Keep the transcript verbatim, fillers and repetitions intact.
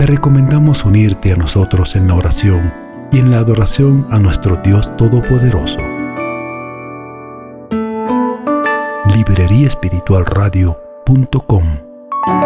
recomendamos unirte a nosotros en la oración y en la adoración a nuestro Dios Todopoderoso. librería espiritual radio punto com